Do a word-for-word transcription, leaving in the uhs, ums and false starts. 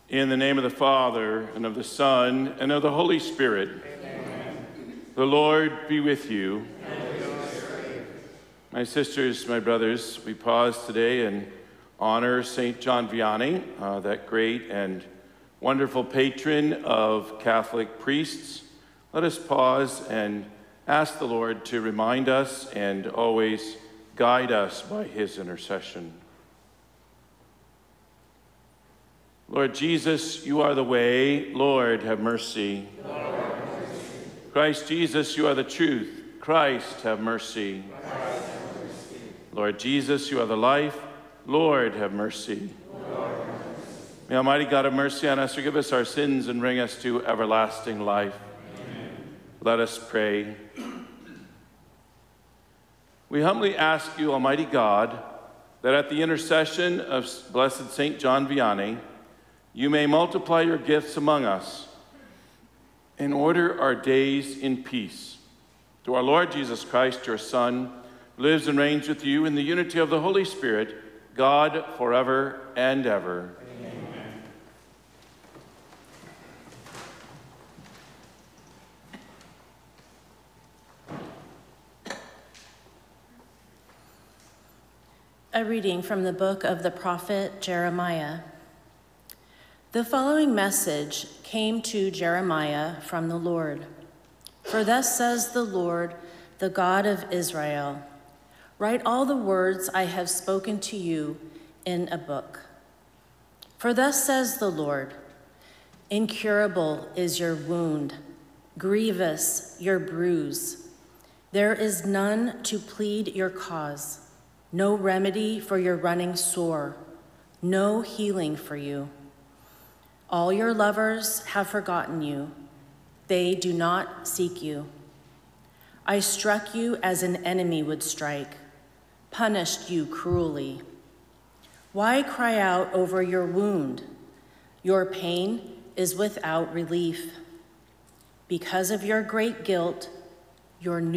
In the name of the Father, and of the Son, and of the Holy Spirit. Amen. The Lord be with you. And with your spirit. My sisters, my brothers, we pause today and honor Saint John Vianney, uh, that great and wonderful patron of Catholic priests. Let us pause and ask the Lord to remind us and always guide us by his intercession. Lord Jesus, you are the way. Lord, have mercy. Lord, have mercy. Christ Jesus, you are the truth. Christ, have mercy. Christ, have mercy. Lord Jesus, you are the life. Lord, have mercy. Lord, have mercy. May Almighty God have mercy on us, forgive us our sins, and bring us to everlasting life. Amen. Let us pray. We humbly ask you, Almighty God, that at the intercession of Blessed Saint John Vianney, you may multiply your gifts among us and order our days in peace. Through our Lord Jesus Christ, your Son, who lives and reigns with you in the unity of the Holy Spirit, God, forever and ever. Amen. A reading from the book of the prophet Jeremiah. The following message came to Jeremiah from the Lord. For thus says the Lord, the God of Israel, write all the words I have spoken to you in a book. For thus says the Lord, incurable is your wound, grievous your bruise. There is none to plead your cause, no remedy for your running sore, no healing for you. All your lovers have forgotten you. They do not seek you. I struck you as an enemy would strike, punished you cruelly. Why cry out over your wound? Your pain is without relief. Because of your great guilt, your new